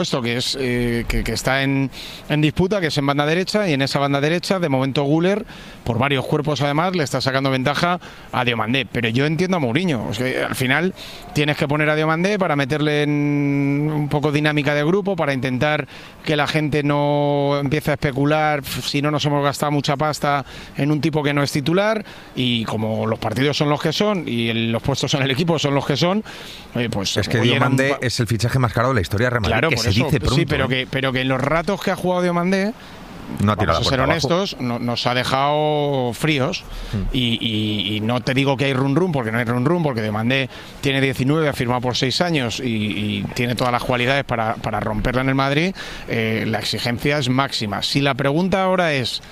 puesto que es que está en disputa, que es en banda derecha, y en esa banda derecha de momento Güler, por varios cuerpos además, le está sacando ventaja a Diomandé. Pero yo entiendo a Mourinho, o sea, al final tienes que poner a Diomandé para meterle en un poco dinámica de grupo, para intentar que la gente no empiece a especular si no nos hemos gastado mucha pasta en un tipo que no es titular, y como los partidos son los que son y los puestos en el equipo son los que son, pues es que Diomandé es el fichaje más caro de la historia de Real Madrid, claro, que se dice pronto, sí, pero que en los ratos que ha jugado Diomandé, no vamos a ser honestos, nos ha dejado fríos. Y no te digo que hay run porque no hay run, porque Diomandé tiene 19, ha firmado por 6 años y tiene todas las cualidades para romperla en el Madrid. La exigencia es máxima. Si la pregunta ahora es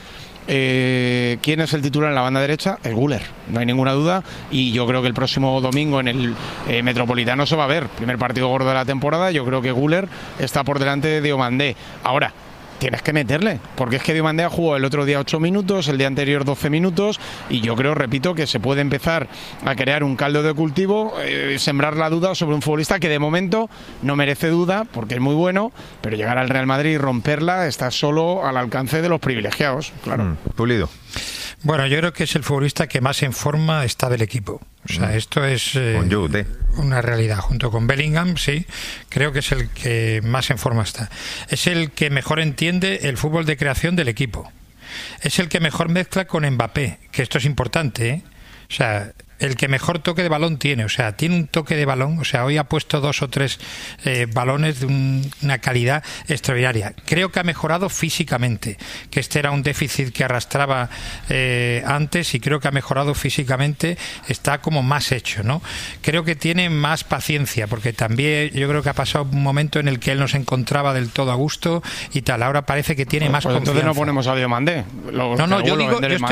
¿quién es el titular en la banda derecha? Es Güler, no hay ninguna duda, y yo creo que el próximo domingo en el Metropolitano se va a ver, primer partido gordo de la temporada. Yo creo que Güler está por delante de Diomandé. Ahora, tienes que meterle, porque es que Diomandé ha jugado el otro día 8 minutos, el día anterior 12 minutos, y yo creo, repito, que se puede empezar a crear un caldo de cultivo, sembrar la duda sobre un futbolista que de momento no merece duda, porque es muy bueno, pero llegar al Real Madrid y romperla está solo al alcance de los privilegiados, claro. Pulido. Bueno, yo creo que es el futbolista que más en forma está del equipo. O sea, esto es una realidad. Junto con Bellingham, sí, creo que es el que más en forma está. Es el que mejor entiende el fútbol de creación del equipo. Es el que mejor mezcla con Mbappé, que esto es importante, ¿eh? O sea, el que mejor toque de balón tiene, o sea, tiene un toque de balón, o sea, hoy ha puesto 2 o 3 balones de una calidad extraordinaria. Creo que ha mejorado físicamente, que este era un déficit que arrastraba antes, y creo que ha mejorado físicamente, está como más hecho, ¿no? Creo que tiene más paciencia, porque también yo creo que ha pasado un momento en el que él no se encontraba del todo a gusto y tal, ahora parece que tiene más confianza. Entonces no ponemos a Diomandé. No, yo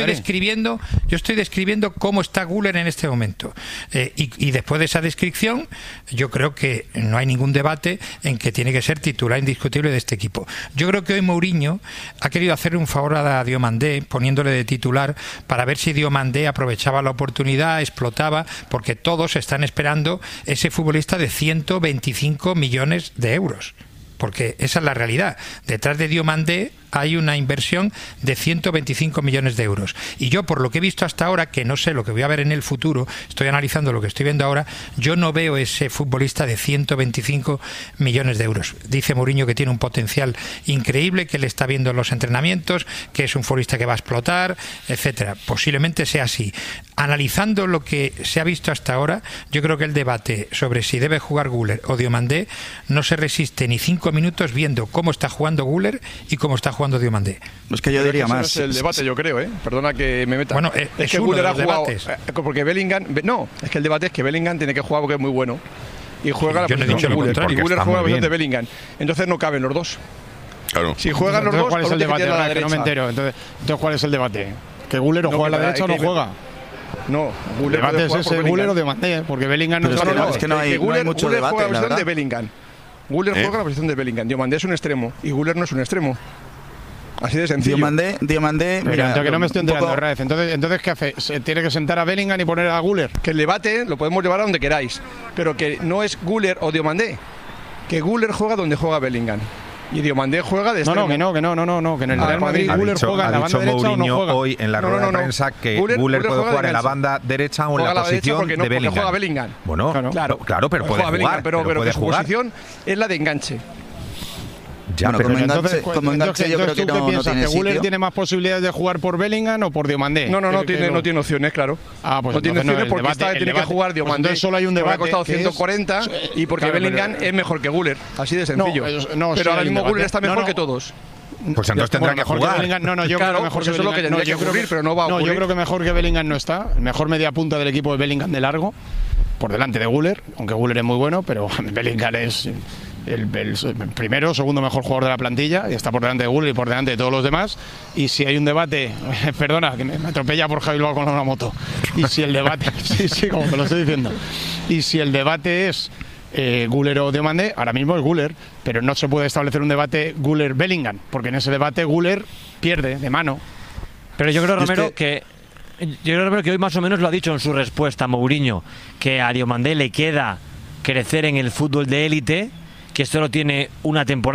estoy describiendo cómo está Güler en este momento, y después de esa descripción yo creo que no hay ningún debate en que tiene que ser titular indiscutible de este equipo. Yo creo que hoy Mourinho ha querido hacerle un favor a Diomandé poniéndole de titular para ver si Diomandé aprovechaba la oportunidad, explotaba, porque todos están esperando ese futbolista de 125 millones de euros, porque esa es la realidad. Detrás de Diomandé hay una inversión de 125 millones de euros. Y yo, por lo que he visto hasta ahora, que no sé lo que voy a ver en el futuro, estoy analizando lo que estoy viendo ahora, yo no veo ese futbolista de 125 millones de euros. Dice Mourinho que tiene un potencial increíble, que le está viendo en los entrenamientos, que es un futbolista que va a explotar, etcétera. Posiblemente sea así. Analizando lo que se ha visto hasta ahora, yo creo que el debate sobre si debe jugar Güler o Diomandé no se resiste ni 5 minutos viendo cómo está jugando Güler y cómo está jugando Diomandé. Es que yo diría más. Es el debate, yo creo, Perdona que me meta. Bueno, es que Güler ha jugado porque Bellingham. No, es que el debate es que Bellingham tiene que jugar porque es muy bueno y juega la posición de Güler. Y Güler juega la posición de Bellingham. Entonces no caben los dos. Claro. Si juegan los dos, ¿cuál es el debate? Que no me entero. Entonces, ¿cuál es el debate? ¿Que Güler o juega a la derecha o no juega? No, Güler puede jugar por Güler o Diomandé, porque Bellingham no está. No, es que no hay mucho debate. Güler juega la posición de Bellingham. Güler juega la posición de Bellingham. Diomandé es un extremo y Güler no es un extremo. Así de sencillo. Diomandé. Mira, que no me estoy enterando, Raez. Entonces, ¿qué hace? ¿Se tiene que sentar a Bellingham y poner a Güler? Que el debate lo podemos llevar a donde queráis, pero que no es Güler o Diomandé. Que Güler juega donde juega Bellingham. Y Diomandé juega de extremo. Que en el Real Madrid Güler juega en la banda derecha o no juega. Hoy en la rueda de prensa que Güler puede jugar en la banda derecha o en la posición de Bellingham. Juega Bellingham. Bueno, claro, pero puede jugar. Pero su posición es la de enganche. Ya, bueno, como enganche yo creo que no tiene ¿Que Güler sitio? tiene más posibilidades de jugar por Bellingham o por Diomandé? No tiene opciones, claro. Pues no tiene opciones porque tiene que jugar Diomandé. Entonces solo hay un debate. Ha costado 140 y porque Bellingham es mejor que Güler. Así de sencillo. Pero ahora mismo Güler está mejor que todos. Pues entonces tendrá que jugar. Yo creo que mejor que eso es lo que tendría que ocurrir, pero no va a ocurrir. Yo creo que mejor que Bellingham no está. El mejor media punta del equipo es Bellingham de largo, por delante de Güler, aunque Güler es muy bueno, pero Bellingham es el primero, segundo mejor jugador de la plantilla y está por delante de Güler y por delante de todos los demás. Y si hay un debate, perdona, que me atropella por Javi Bilbao con una moto. Y si el debate, sí, como te lo estoy diciendo. Y si el debate es Güler o Diomandé, ahora mismo es Güler, pero no se puede establecer un debate Güler-Bellingham, porque en ese debate Güler pierde de mano. Pero yo creo, Romero, que hoy más o menos lo ha dicho en su respuesta Mourinho, que a Diomandé le queda crecer en el fútbol de élite, que solo tiene una temporada.